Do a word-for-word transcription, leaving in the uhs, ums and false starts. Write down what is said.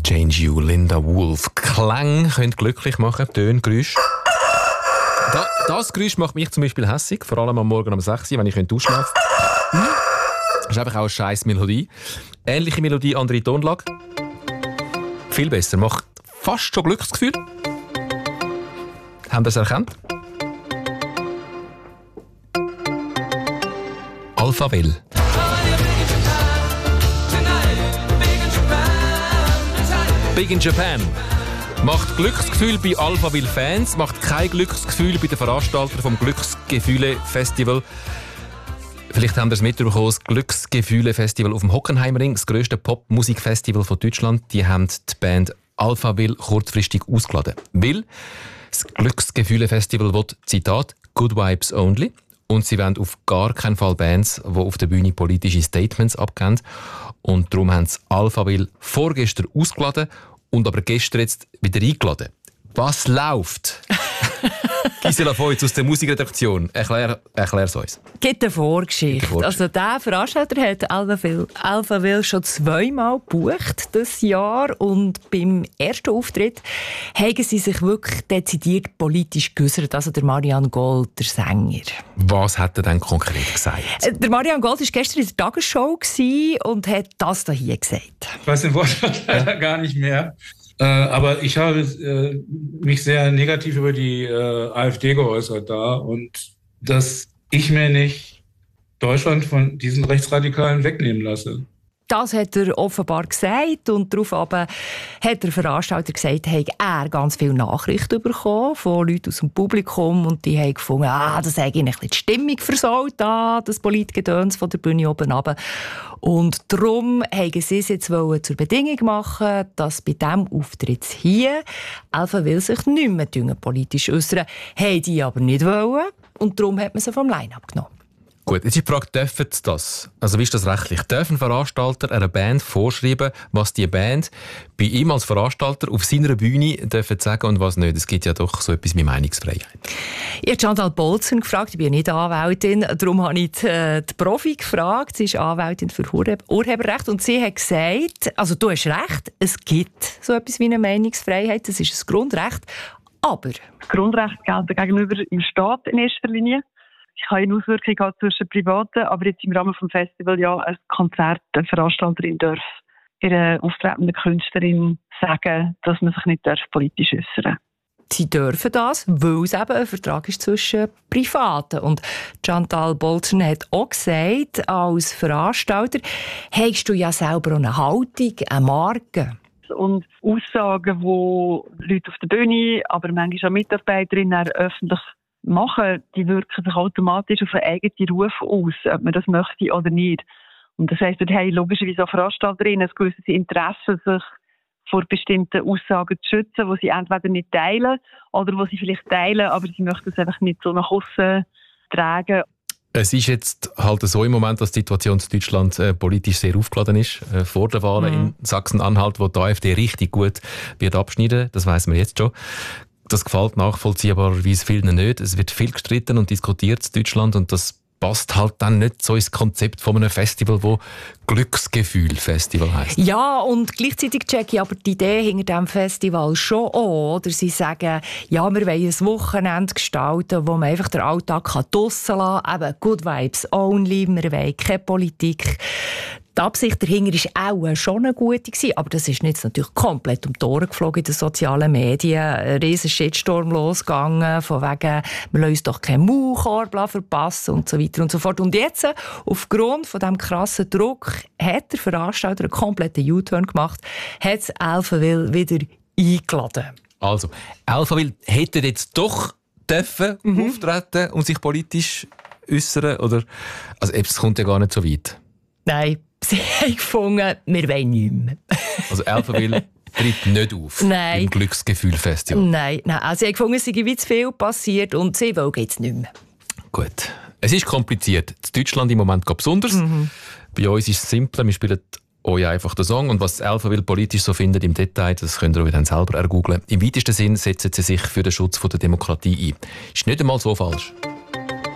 Change You, Linda Woolf. Klang können glücklich machen, Töne, Geräusche. Da, das Geräusch macht mich zum Beispiel hässig, vor allem am Morgen um sechs Uhr, wenn ich ausschlafen könnte. Das ist einfach auch eine scheiß Melodie. Ähnliche Melodie, andere Tonlage. Viel besser, macht fast schon Glücksgefühl. Haben Sie es erkannt? Alphaville. Big in Japan. Macht Glücksgefühl bei Alphaville-Fans, macht kein Glücksgefühl bei den Veranstaltern vom Glücksgefühle-Festival. Vielleicht haben Sie es mitbekommen, das Glücksgefühle-Festival auf dem Hockenheimring, das grösste Pop-Musikfestival von Deutschland. Die haben die Band Alphaville kurzfristig ausgeladen. Weil das Glücksgefühle-Festival will, Zitat, «Good Vibes Only». Und sie wollen auf gar keinen Fall Bands, die auf der Bühne politische Statements abgeben. Und darum haben sie Alphaville vorgestern ausgeladen und aber gestern jetzt wieder eingeladen. Was läuft? Gisela Feutz aus der Musikredaktion, erklär, erklär's uns. Es gibt eine Vorgeschichte. Vorgeschichte. Also der Veranstalter hat Alphaville, Alphaville schon zweimal gebucht dieses Jahr und beim ersten Auftritt haben sie sich wirklich dezidiert politisch geäussert. Also der Marian Gold, der Sänger. Was hat er denn konkret gesagt? Der Marian Gold war gestern in der Tagesschau und hat das hier gesagt. Ich weiß den Wortlaut leider gar nicht mehr. Äh, aber ich habe äh, mich sehr negativ über die äh, AfD geäußert da und dass ich mir nicht Deutschland von diesen Rechtsradikalen wegnehmen lasse. Das hat er offenbar gesagt und daraufhin hat der Veranstalter gesagt, er habe ganz viele Nachrichten bekommen von Leuten aus dem Publikum und die haben gefunden, ah, das hat ihnen ein bisschen die Stimmung versaut, ah, das Politgedöns von der Bühne oben runter. Und darum haben sie es jetzt zur Bedingung machen, dass bei diesem Auftritt hier Alphaville sich nicht mehr politisch äußern, haben die aber nicht wollen und darum hat man sie vom Line-Up genommen. Gut, jetzt ist die Frage, dürfen sie das? Also wie ist das rechtlich? Dürfen Veranstalter einer Band vorschreiben, was die Band bei ihm als Veranstalter auf seiner Bühne dürfen sagen und was nicht? Es gibt ja doch so etwas wie Meinungsfreiheit. Ich habe Chantal Bolzen gefragt, ich bin ja nicht Anwältin, darum habe ich die, äh, die Profi gefragt. Sie ist Anwältin für Urhe- Urheberrecht und sie hat gesagt, also du hast recht, es gibt so etwas wie eine Meinungsfreiheit, das ist ein Grundrecht, aber... Das Grundrecht gilt gegenüber dem Staat in erster Linie. Ich habe eine Auswirkung zwischen Privaten, aber jetzt im Rahmen des Festivals ja ein Konzert, eine Veranstalterin darf ihrer auftretenden Künstlerin sagen, dass man sich nicht darf politisch äußern. Sie dürfen das, weil es eben ein Vertrag ist zwischen Privaten. Und Chantal Bolzen hat auch gesagt, als Veranstalter hast du ja selber eine Haltung, eine Marke. Und Aussagen, die Leute auf der Bühne, aber manchmal auch Mitarbeiterinnen öffentlich machen, die wirken sich automatisch auf einen eigenen Ruf aus, ob man das möchte oder nicht. Und das heisst, dort haben logischerweise auch Veranstalterinnen ein gewisses Interesse, sich vor bestimmten Aussagen zu schützen, die sie entweder nicht teilen oder die sie vielleicht teilen, aber sie möchten es einfach nicht so nach aussen tragen. Es ist jetzt halt so im Moment, dass die Situation in Deutschland äh, politisch sehr aufgeladen ist. Äh, vor der Wahlen mhm. in Sachsen-Anhalt, wo die AfD richtig gut wird abschneiden, das weiss man jetzt schon. Das gefällt nachvollziehbarweise vielen nicht. Es wird viel gestritten und diskutiert in Deutschland und das passt halt dann nicht so ins Konzept von einem Festival, das Glücksgefühl-Festival heisst. Ja, und gleichzeitig checke ich aber die Idee hinter diesem Festival schon an. Oder sie sagen, ja, wir wollen ein Wochenende gestalten, wo man einfach den Alltag draussen lassen kann. Eben Good Vibes Only, wir wollen keine Politik. Die Absicht dahinter war auch schon eine gute, aber das ist jetzt natürlich komplett um die Ohren geflogen in den sozialen Medien. Ein riesen Shitstorm losgegangen, von wegen, wir lassen uns doch keinen Maulkorb verpassen und so weiter und so fort. Und jetzt, aufgrund von diesem krassen Druck, hat der Veranstalter einen kompletten U-Turn gemacht, hat Alphaville wieder eingeladen. Also, Alphaville hätte jetzt doch dürfen mhm. auftreten und sich politisch äußern, oder? Also, es kommt ja gar nicht so weit. Nein. Sie haben gefunden, wir wollen nichts mehr. Also Alphaville tritt nicht auf nein. im Glücksgefühl-Festival? Nein, nein. Also sie haben gefunden, es sei wie zu viel passiert und sie wollen jetzt nicht mehr. Gut. Es ist kompliziert. In Deutschland im Moment geht besonders. Mhm. Bei uns ist es simpler. Wir spielen euch einfach den Song. Und was Alphaville politisch so findet im Detail, das könnt ihr euch dann selber ergoogeln. Im weitesten Sinn setzen sie sich für den Schutz der Demokratie ein. Ist nicht einmal so falsch.